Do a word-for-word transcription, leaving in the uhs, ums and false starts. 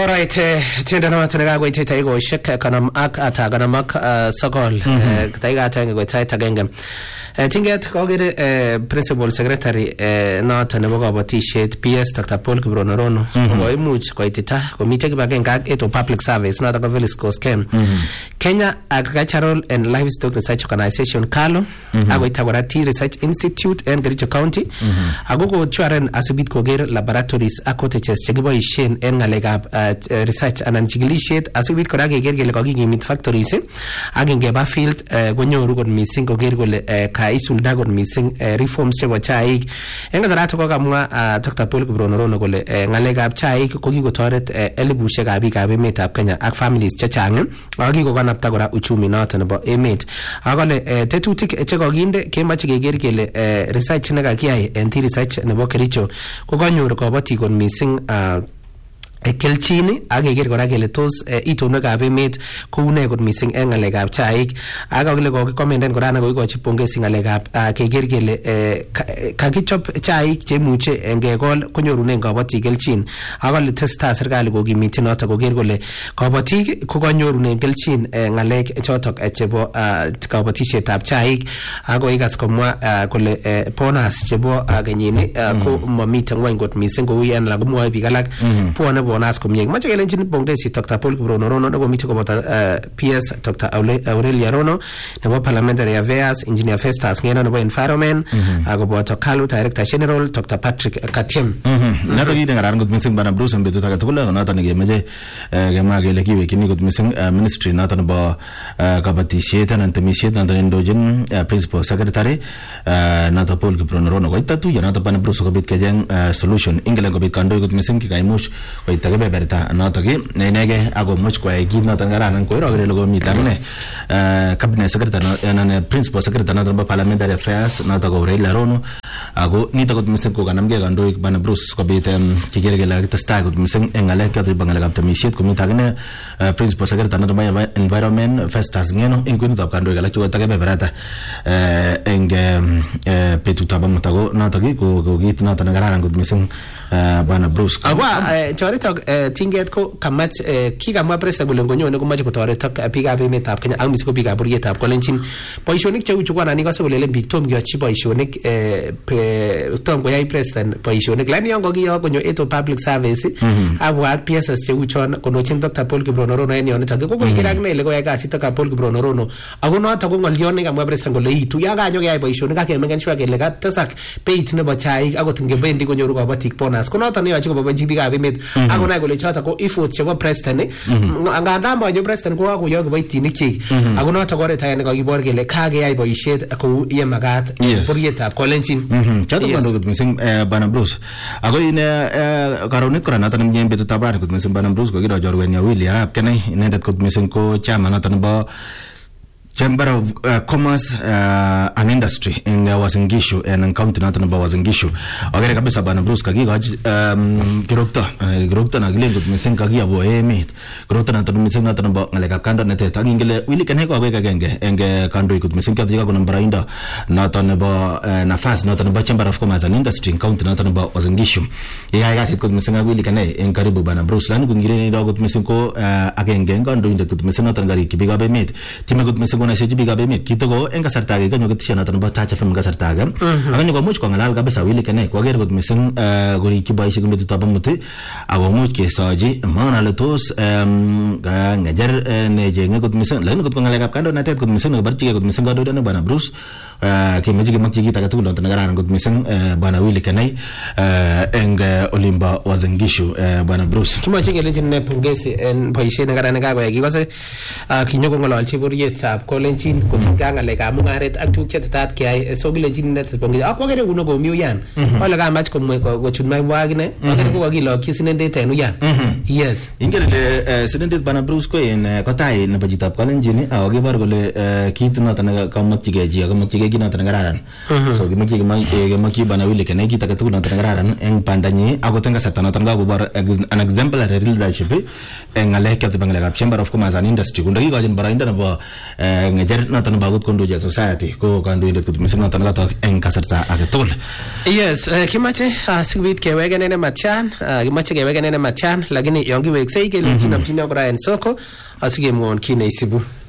Alright, tienda na watu nagago ite taigo shek kanam ak ata kanam ak sokol taiga ata ngo ita tagenge tinget kogere principal secretary not nebo kabatishet P S Doctor Paul Kibrono Rono ko imuch ko itita komite kibagenga ak eto public service not a village coast came Kenya Agricultural and Livestock Research Organization Kalo ago itagora T Research Institute en Kericho County ago ko chuaren asubit kogere laboratories akoteches chekiboishen en ngalekab research anan chikilishet asubit kora keger kele kokikimit factories ak ingeba field konyoru kot missing koger kole kaisulda kot missing reforms chebo chaik en kasarato kokamwa Doctor Paul Kibrono Rono kole ngalekab chaik kokikotoret elibushekab biikab emetab Kenya ak families chechang ak kikokanapta kora uchumi noto nebo emet akole tetutik chekokinde kemoche keger kele research nekakiyai en T research nebo Kericho kokanyor kabatik kot missing kelchini ak keger kora kele tos itonwekab emet koune kot missing en ngalekab chaik ak akile kokikomenden kora na kokikochi pongezi ngalekab keger kele kakichop chaik chemuche ngekol konyorunen kabatik kelchin akole testai serikali kokimiti noto koger kole kabatik kokanyorunen kelchin ngalek chotok chebo kabatishetab chaik ako ikas komwa kole bonus chebo kenyini ko mamiten ngwany kot missing kou en la komwoe biik alak pone bonus komie mache kelenjin pongezi Doctor Paul Kibrono Rono nebo mite kobota P S Doctor Aurelia Rono nebo Parliamentary Affairs Engineer Festus Ngeno nebo Environment akobota Kalu Director General Doctor Patrick Katiem nato kide ngaran kot missing bana Bruce mbetu taka tukula nato ngemeje kema kele kiwe kini kot missing ministry nato nebo kabatishet anan temishet nato ndojin principal secretary nato Paul Kibrono Rono ko itatu ya nato bana Bruce ko bit kejeng solution ingelen ko bit kando kot missing kikaimush ko itage berta noto ki nege ago much ko ay gina tangaranan ko ro gre logo mitane cabinet secretary and principal secretary noto Parliamentary Affairs noto ko Aurelia Rono ago nito ko missing ko kanam ge gando bana Bruce ko bit tigere ge la testa ko missing engale ka to bangale kapta mishet ko mitagene principal secretary noto Environment Festus Ngeno inguni to kando ge la to tage berata enge petu tabam tago noto ki ko git noto ngaranan ko missing bana Bruce agwa choritok tinget ko kamat kikamwa president kole ngonyone komache kotoretok biikab emetab Kenya ak misiko biikab buryetab kolenjin boisionik cheu chu kwana nikose kolelen biik tom kiyochi boisionik tom koyai president boisionik lani yon kokiyo konyo eto public service abwat P S S cheu chon konochin Doctor Paul Kibrono Rono en yonitok ko koiker ak nele koyai kasit Doctor Paul Kibrono Rono ako notok ko ngolyon nekamwa president kole itu ya kanyo keyai boisionik ak kemengen sure kele katesak beit nebo chaik akot ngebendi konyoru kabatik bonus ko notok neyoche koboiboenchi biikab emet ako nai kole chotok ko effort chebo president nganda manyo president ko kakoyo kiboitinik chik ako notok oret age nekakibor kele kakeyai boisiet kou ye makat buryetab kolenjin chotok bando kot missing bana Bruce ako ine karonet kora notok nemien betutab rani kot missing bana Bruce ko kiro jorwenya Willy Arap Kenai inendet kot missing ko chairman notok nebo Chamber of uh, Commerce uh, and Industry in uh, Uasin Gishu and county nato na Uasin Gishu. Ogere kabisa bana Bruce kagigoji um kirokta uh, kirokta na gile gut missing kagia bo emet. Kirokta nato missing nato na ngaleka kando nete tangingile Willy Kenai ko agweka genge enge kando gut missing kajiga kuna mbrainda nato na ba nafasi nato na Chamber of Commerce and Industry in county nato na Uasin Gishu. Ya gasi gut missing Willy Kenai en karibu bana Bruce lan kungire ni gut missing ko agenge kando inde gut missing nato ngari kibiga be emet. Time gut missing na seji biga be met kitogo en kasartage ganyo kitishana tan ba tacha fam kasartage aganyo ko much ko ngalal kabisa Willy Kenai ko ger god missing gori kibai sig metu tabamuti awo much ke saji mana letos ga ngajar ne jenge god missing lain god ngalal kap kando natet god missing barchi god missing gado dan bana Bruce ke meji ke makji kita katu don negara god missing bana Willy Kenai eng Olimba Uasin Gishu bana Bruce kimo chingele jinne pongezi en boisie negara negago yaki kose kinyo ko ngolol chiburiet ab kolenjin kutinga ngalekab mungaret ak tuguk chetetat keyai so kilenjin net pongezi ak wagere kuno ko miuyan wala ka match ko ko chunmai wagine wagere ko wakilokyi sinendet en uyan yes ingele sinendet bana Bruce ko en kotai ne bajitab kolenjin awage bar kole kit noton kamakji geji kamakji komakyinige kit noton nekararan so kimoche kemokyi bwana Willy kenai kit age tugul noton nekararan eng bandanyi akot eng kasarta noton kakobor an exemplary leadership eng ngalek choton bo ngalekab Chamber of Commerce and Industry kondakikochin boroindo nebo ngecheret noton nebo akot kondochi society ko kandoindet kot mising noton nekatok eng kasarta age tugul. Yes, kimache sikobit keweken ene matyan, kimache keweken ene matyan lakini yon kiweksei kelenjin namchin Brian Soko asikemwon kit neisibu.